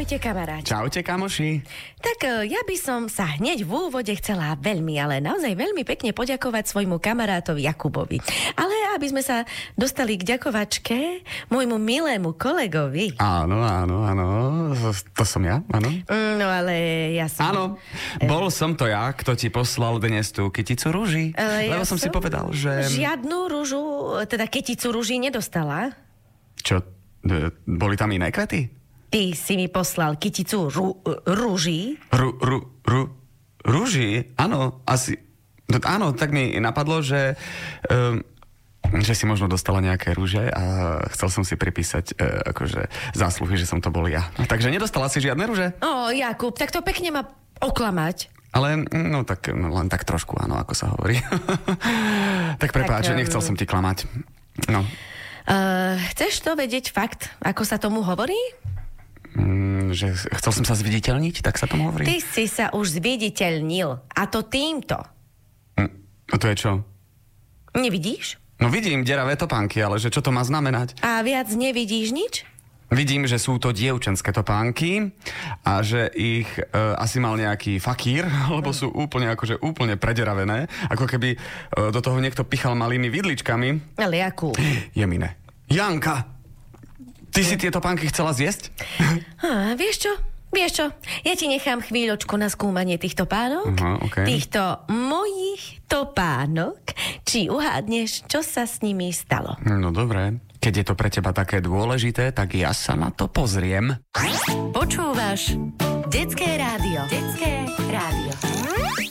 Ahojte, kamaráti. Čaute, kamoši. Tak ja by som sa hneď v úvode chcela veľmi, ale naozaj veľmi pekne poďakovať svojmu kamarátovi Jakubovi. Ale aby sme sa dostali k ďakovačke môjmu milému kolegovi. Áno. To som ja, áno. No ale ja som... Áno, bol som to ja, kto ti poslal dnes tú kyticu rúží. Lebo som si povedal, že... Žiadnu rúžu, teda kyticu rúží nedostala. Čo, boli tam iné kvety? Ty si mi poslal kyticu rúží. Rúží? Áno, asi... Áno, tak mi napadlo, že si možno dostala nejaké rúže a chcel som si pripísať akože zásluhy, že som to bol ja. Takže nedostala si žiadne rúže? Jakub, tak to pekne ma oklamať. Ale, len tak trošku, áno, ako sa hovorí. Tak prepáč, nechcel som ti klamať. No. Chceš to vedieť fakt, ako sa tomu hovorí? Že chcel som sa zviditeľniť, tak sa tomu hovorí? Ty si sa už zviditeľnil. A to týmto. A to je čo? Nevidíš? No vidím deravé topánky, ale že čo to má znamenať? A viac nevidíš nič? Vidím, že sú to dievčenské topánky a že ich asi mal nejaký fakír, lebo sú úplne prederavené, ako keby do toho niekto pichal malými vidličkami. Ale Jakub. Jemine. Janka! Ty si tieto topánky chcela zjesť? Vieš čo? Ja ti nechám chvíľočku na skúmanie týchto topánok. Okay. Týchto mojich topánok. Či uhádneš, čo sa s nimi stalo? No dobre. Keď je to pre teba také dôležité, tak ja sa na to pozriem. Počúvaš Detské rádio.